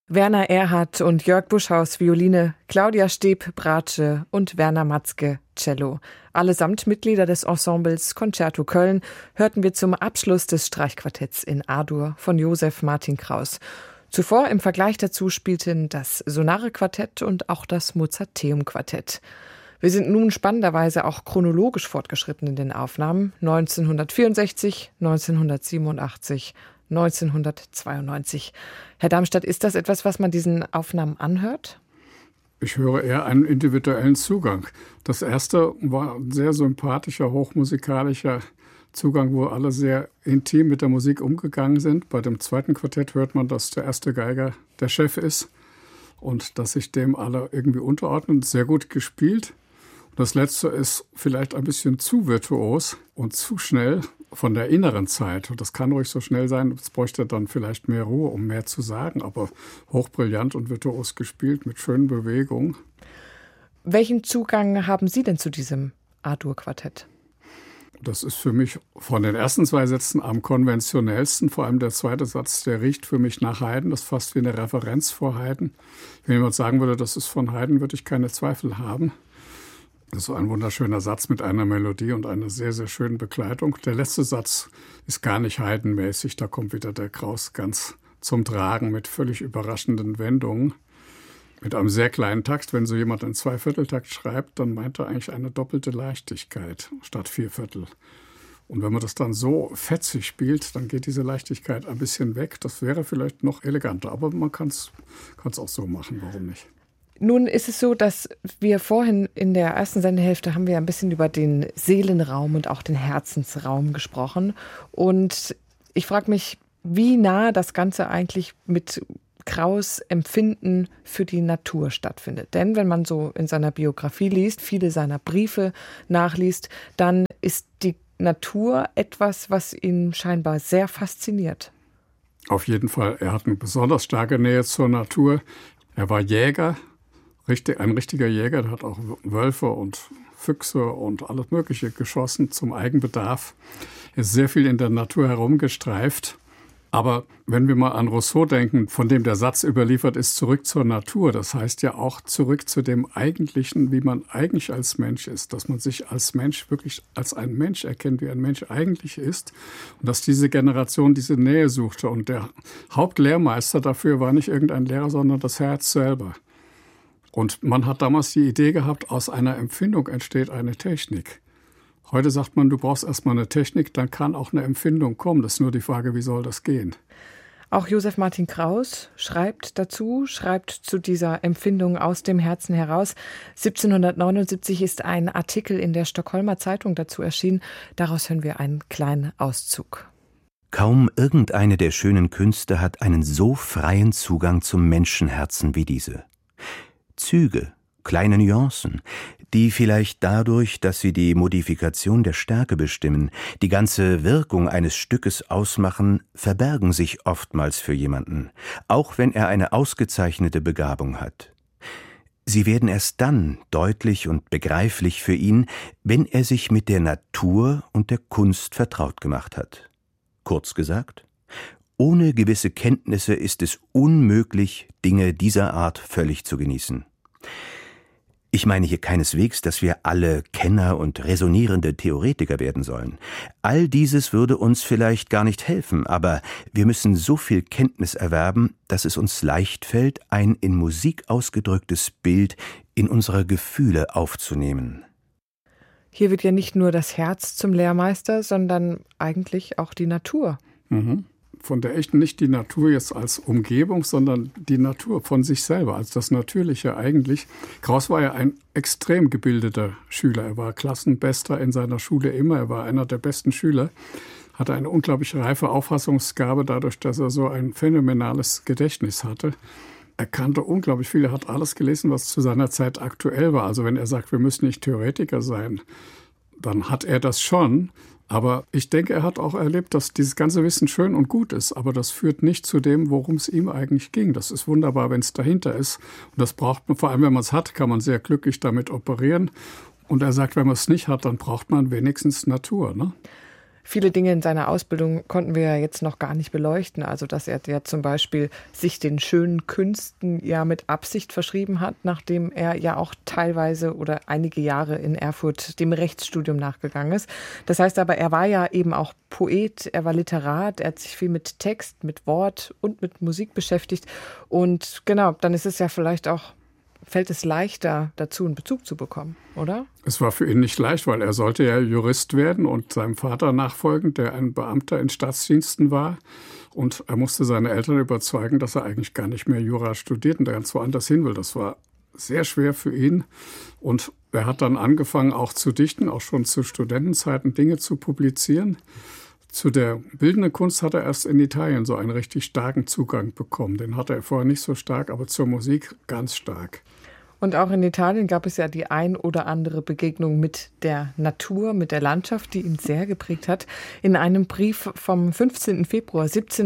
Werner Erhardt und Jörg Buschhaus Violine, Claudia Steeb Bratsche und Werner Matzke Cello. Allesamt Mitglieder des Ensembles Concerto Köln hörten wir zum Abschluss des Streichquartetts in A-Dur von Josef Martin Kraus. Zuvor im Vergleich dazu spielten das Sonare-Quartett und auch das Mozarteum-Quartett. Wir sind nun spannenderweise auch chronologisch fortgeschritten in den Aufnahmen. 1964, 1987, 1992. Herr Darmstadt, ist das etwas, was man diesen Aufnahmen anhört? Ich höre eher einen individuellen Zugang. Das erste war ein sehr sympathischer, hochmusikalischer Zugang, wo alle sehr intim mit der Musik umgegangen sind. Bei dem zweiten Quartett hört man, dass der erste Geiger der Chef ist und dass sich dem alle irgendwie unterordnen. Sehr gut gespielt. Das letzte ist vielleicht ein bisschen zu virtuos und zu schnell von der inneren Zeit. Und das kann ruhig so schnell sein, es bräuchte dann vielleicht mehr Ruhe, um mehr zu sagen, aber hochbrillant und virtuos gespielt mit schönen Bewegungen. Welchen Zugang haben Sie denn zu diesem A-Dur-Quartett? Das ist für mich von den ersten zwei Sätzen am konventionellsten. Vor allem der zweite Satz, der riecht für mich nach Haydn. Das ist fast wie eine Referenz vor Haydn. Wenn jemand sagen würde, das ist von Haydn, würde ich keine Zweifel haben. Das ist ein wunderschöner Satz mit einer Melodie und einer sehr, sehr schönen Begleitung. Der letzte Satz ist gar nicht Haydn-mäßig. Da kommt wieder der Kraus ganz zum Tragen mit völlig überraschenden Wendungen. Mit einem sehr kleinen Takt. Wenn so jemand einen Zweivierteltakt schreibt, dann meint er eigentlich eine doppelte Leichtigkeit statt Vierviertel. Und wenn man das dann so fetzig spielt, dann geht diese Leichtigkeit ein bisschen weg. Das wäre vielleicht noch eleganter, aber man kann es auch so machen. Warum nicht? Nun ist es so, dass wir vorhin in der ersten Sendehälfte haben wir ein bisschen über den Seelenraum und auch den Herzensraum gesprochen. Und ich frage mich, wie nah das Ganze eigentlich mit Kraus' Empfinden für die Natur stattfindet. Denn wenn man so in seiner Biografie liest, viele seiner Briefe nachliest, dann ist die Natur etwas, was ihn scheinbar sehr fasziniert. Auf jeden Fall. Er hat eine besonders starke Nähe zur Natur. Er war Jäger. Ein richtiger Jäger, der hat auch Wölfe und Füchse und alles Mögliche geschossen zum Eigenbedarf. Er ist sehr viel in der Natur herumgestreift. Aber wenn wir mal an Rousseau denken, von dem der Satz überliefert ist, zurück zur Natur, das heißt ja auch zurück zu dem Eigentlichen, wie man eigentlich als Mensch ist, dass man sich als Mensch wirklich als ein Mensch erkennt, wie ein Mensch eigentlich ist und dass diese Generation diese Nähe suchte. Und der Hauptlehrmeister dafür war nicht irgendein Lehrer, sondern das Herz selber. Und man hat damals die Idee gehabt, aus einer Empfindung entsteht eine Technik. Heute sagt man, du brauchst erstmal eine Technik, dann kann auch eine Empfindung kommen. Das ist nur die Frage, wie soll das gehen? Auch Josef Martin Kraus schreibt zu dieser Empfindung aus dem Herzen heraus. 1779 ist ein Artikel in der Stockholmer Zeitung dazu erschienen. Daraus hören wir einen kleinen Auszug. Kaum irgendeine der schönen Künste hat einen so freien Zugang zum Menschenherzen wie diese. Züge, kleine Nuancen, die vielleicht dadurch, dass sie die Modifikation der Stärke bestimmen, die ganze Wirkung eines Stückes ausmachen, verbergen sich oftmals für jemanden, auch wenn er eine ausgezeichnete Begabung hat. Sie werden erst dann deutlich und begreiflich für ihn, wenn er sich mit der Natur und der Kunst vertraut gemacht hat. Kurz gesagt, ohne gewisse Kenntnisse ist es unmöglich, Dinge dieser Art völlig zu genießen. Ich meine hier keineswegs, dass wir alle Kenner und resonierende Theoretiker werden sollen. All dieses würde uns vielleicht gar nicht helfen, aber wir müssen so viel Kenntnis erwerben, dass es uns leicht fällt, ein in Musik ausgedrücktes Bild in unsere Gefühle aufzunehmen. Hier wird ja nicht nur das Herz zum Lehrmeister, sondern eigentlich auch die Natur. Von der echten, nicht die Natur jetzt als Umgebung, sondern die Natur von sich selber, als das Natürliche eigentlich. Kraus war ja ein extrem gebildeter Schüler. Er war Klassenbester in seiner Schule immer. Er war einer der besten Schüler, hatte eine unglaublich reife Auffassungsgabe dadurch, dass er so ein phänomenales Gedächtnis hatte. Er kannte unglaublich viel. Er hat alles gelesen, was zu seiner Zeit aktuell war. Also wenn er sagt, wir müssen nicht Theoretiker sein, dann hat er das schon. Aber ich denke, er hat auch erlebt, dass dieses ganze Wissen schön und gut ist, aber das führt nicht zu dem, worum es ihm eigentlich ging. Das ist wunderbar, wenn es dahinter ist. Und das braucht man, vor allem wenn man es hat, kann man sehr glücklich damit operieren. Und er sagt, wenn man es nicht hat, dann braucht man wenigstens Natur, ne? Viele Dinge in seiner Ausbildung konnten wir ja jetzt noch gar nicht beleuchten. Also, dass er ja zum Beispiel sich den schönen Künsten ja mit Absicht verschrieben hat, nachdem er ja auch teilweise oder einige Jahre in Erfurt dem Rechtsstudium nachgegangen ist. Das heißt aber, er war ja eben auch Poet, er war Literat, er hat sich viel mit Text, mit Wort und mit Musik beschäftigt. Und genau, dann ist es ja vielleicht auch, fällt es leichter, dazu einen Bezug zu bekommen, oder? Es war für ihn nicht leicht, weil er sollte ja Jurist werden und seinem Vater nachfolgen, der ein Beamter in Staatsdiensten war. Und er musste seine Eltern überzeugen, dass er eigentlich gar nicht mehr Jura studiert und ganz woanders hin will. Das war sehr schwer für ihn. Und er hat dann angefangen, auch zu dichten, auch schon zu Studentenzeiten Dinge zu publizieren. Zu der bildenden Kunst hat er erst in Italien so einen richtig starken Zugang bekommen. Den hatte er vorher nicht so stark, aber zur Musik ganz stark. Und auch in Italien gab es ja die ein oder andere Begegnung mit der Natur, mit der Landschaft, die ihn sehr geprägt hat. In einem Brief vom 15. Februar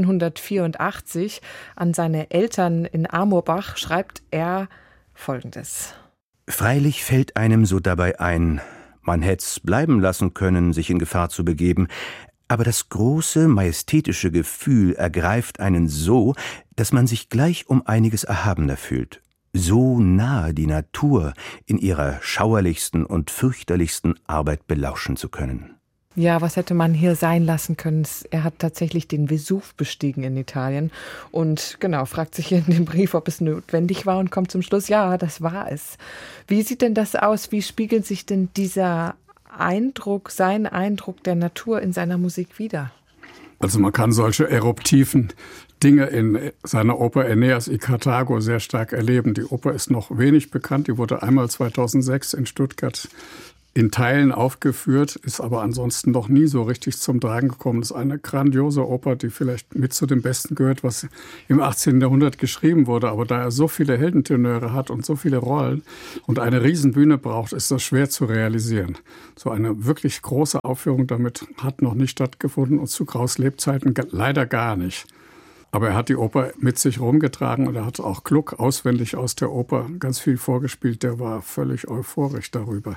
1784 an seine Eltern in Amorbach schreibt er Folgendes. Freilich fällt einem so dabei ein, man hätt's bleiben lassen können, sich in Gefahr zu begeben, aber das große, majestätische Gefühl ergreift einen so, dass man sich gleich um einiges erhabener fühlt. So nahe die Natur in ihrer schauerlichsten und fürchterlichsten Arbeit belauschen zu können. Ja, was hätte man hier sein lassen können? Er hat tatsächlich den Vesuv bestiegen in Italien und genau, fragt sich in dem Brief, ob es notwendig war und kommt zum Schluss, ja, das war es. Wie sieht denn das aus? Wie spiegelt sich denn dieser Eindruck, sein Eindruck der Natur in seiner Musik wider? Also man kann solche eruptiven Dinge in seiner Oper Aeneas y Karthago sehr stark erleben. Die Oper ist noch wenig bekannt, die wurde einmal 2006 in Stuttgart in Teilen aufgeführt, ist aber ansonsten noch nie so richtig zum Tragen gekommen. Das ist eine grandiose Oper, die vielleicht mit zu dem Besten gehört, was im 18. Jahrhundert geschrieben wurde. Aber da er so viele Heldentenöre hat und so viele Rollen und eine Riesenbühne braucht, ist das schwer zu realisieren. So eine wirklich große Aufführung damit hat noch nicht stattgefunden und zu Kraus' Lebzeiten leider gar nicht. Aber er hat die Oper mit sich rumgetragen und er hat auch Gluck auswendig aus der Oper ganz viel vorgespielt. Der war völlig euphorisch darüber.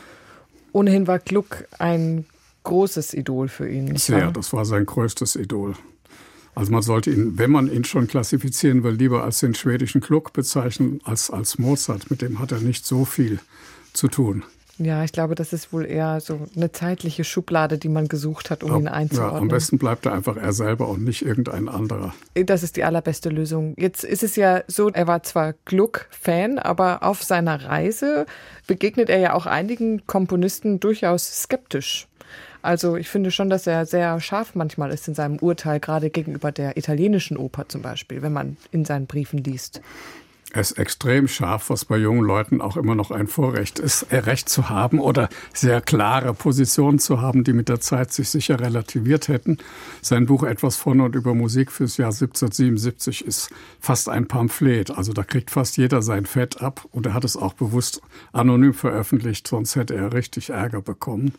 Ohnehin war Gluck ein großes Idol für ihn. Sehr, das war sein größtes Idol. Also man sollte ihn, wenn man ihn schon klassifizieren will, lieber als den schwedischen Gluck bezeichnen als Mozart. Mit dem hat er nicht so viel zu tun. Ja, ich glaube, das ist wohl eher so eine zeitliche Schublade, die man gesucht hat, um ihn einzuordnen. Ja, am besten bleibt er einfach er selber und nicht irgendein anderer. Das ist die allerbeste Lösung. Jetzt ist es ja so, er war zwar Gluck-Fan, aber auf seiner Reise begegnet er ja auch einigen Komponisten durchaus skeptisch. Also ich finde schon, dass er sehr scharf manchmal ist in seinem Urteil, gerade gegenüber der italienischen Oper zum Beispiel, wenn man in seinen Briefen liest. Er ist extrem scharf, was bei jungen Leuten auch immer noch ein Vorrecht ist, Recht zu haben oder sehr klare Positionen zu haben, die mit der Zeit sich sicher relativiert hätten. Sein Buch Etwas von und über Musik fürs Jahr 1777 ist fast ein Pamphlet. Also da kriegt fast jeder sein Fett ab und er hat es auch bewusst anonym veröffentlicht, sonst hätte er richtig Ärger bekommen.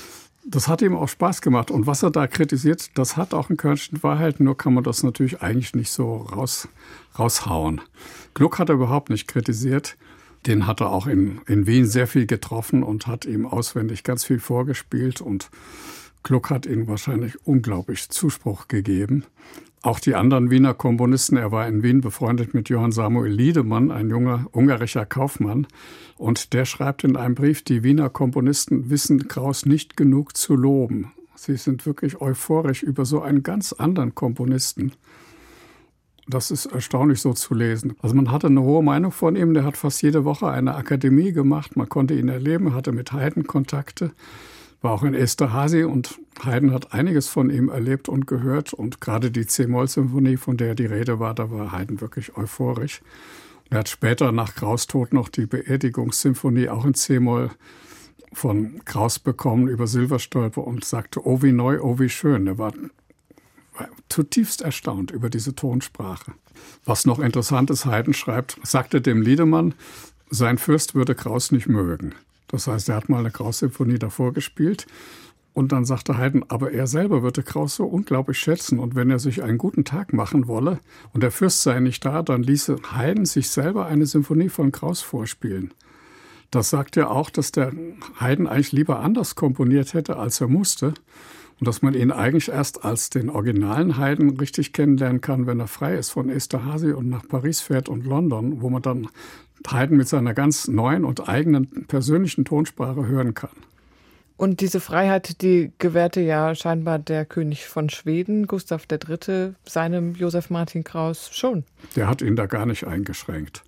Das hat ihm auch Spaß gemacht. Und was er da kritisiert, das hat auch ein Körnchen Wahrheit, nur kann man das natürlich eigentlich nicht so raushauen. Gluck hat er überhaupt nicht kritisiert. Den hat er auch in Wien sehr viel getroffen und hat ihm auswendig ganz viel vorgespielt. Und Gluck hat ihm wahrscheinlich unglaublich Zuspruch gegeben. Auch die anderen Wiener Komponisten, er war in Wien befreundet mit Johann Samuel Liedemann, ein junger ungarischer Kaufmann. Und der schreibt in einem Brief, die Wiener Komponisten wissen Kraus nicht genug zu loben. Sie sind wirklich euphorisch über so einen ganz anderen Komponisten. Das ist erstaunlich so zu lesen. Also man hatte eine hohe Meinung von ihm. Der hat fast jede Woche eine Akademie gemacht. Man konnte ihn erleben, hatte mit Haydn Kontakte. War auch in Esterházy und Haydn hat einiges von ihm erlebt und gehört. Und gerade die C-Moll-Symphonie, von der die Rede war, da war Haydn wirklich euphorisch. Er hat später nach Kraus' Tod noch die Beerdigungssymphonie auch in C-Moll von Kraus bekommen über Silberstolpe und sagte, oh wie neu, oh wie schön. Er war zutiefst erstaunt über diese Tonsprache. Was noch interessant ist, Haydn schreibt, sagte dem Liedemann, sein Fürst würde Kraus nicht mögen. Das heißt, er hat mal eine Kraus-Symphonie davor gespielt und dann sagte Haydn, aber er selber würde Kraus so unglaublich schätzen und wenn er sich einen guten Tag machen wolle und der Fürst sei nicht da, dann ließe Haydn sich selber eine Symphonie von Kraus vorspielen. Das sagt ja auch, dass der Haydn eigentlich lieber anders komponiert hätte, als er musste. und dass man ihn eigentlich erst als den originalen Haydn richtig kennenlernen kann, wenn er frei ist von Esterhazy und nach Paris fährt und London, wo man dann Haydn mit seiner ganz neuen und eigenen persönlichen Tonsprache hören kann. Und diese Freiheit, die gewährte ja scheinbar der König von Schweden, Gustav III., seinem Joseph Martin Kraus schon. Der hat ihn da gar nicht eingeschränkt.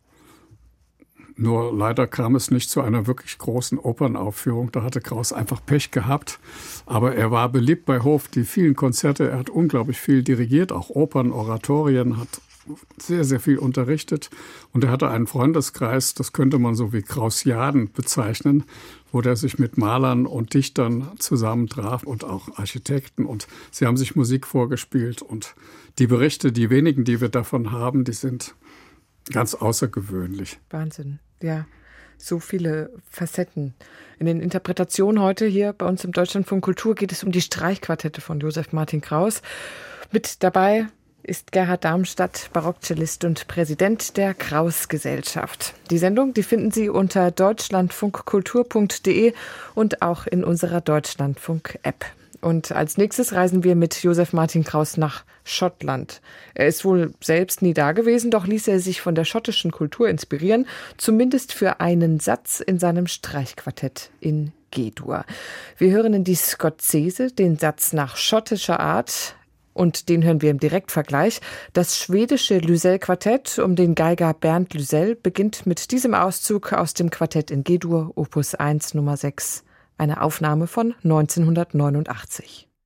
Nur leider kam es nicht zu einer wirklich großen Opernaufführung. Da hatte Kraus einfach Pech gehabt. Aber er war beliebt bei Hof, die vielen Konzerte. Er hat unglaublich viel dirigiert, auch Opern, Oratorien, hat sehr, sehr viel unterrichtet. Und er hatte einen Freundeskreis, das könnte man so wie Krausiaden bezeichnen, wo der sich mit Malern und Dichtern zusammentraf und auch Architekten. Und sie haben sich Musik vorgespielt. Und die Berichte, die wenigen, die wir davon haben, die sind ganz außergewöhnlich. Wahnsinn, ja. So viele Facetten. In den Interpretationen heute hier bei uns im Deutschlandfunk Kultur geht es um die Streichquartette von Joseph Martin Kraus. Mit dabei ist Gerhard Darmstadt, Barockcellist und Präsident der Kraus-Gesellschaft. Die Sendung, die finden Sie unter deutschlandfunkkultur.de und auch in unserer Deutschlandfunk-App. Und als nächstes reisen wir mit Joseph Martin Kraus nach Schottland. Er ist wohl selbst nie da gewesen, doch ließ er sich von der schottischen Kultur inspirieren, zumindest für einen Satz in seinem Streichquartett in G-Dur. Wir hören in die Scozzese den Satz nach schottischer Art, und den hören wir im Direktvergleich. Das schwedische Lysell-Quartett um den Geiger Bernd Lysell beginnt mit diesem Auszug aus dem Quartett in G-Dur, Opus 1 Nummer 6, eine Aufnahme von 1989.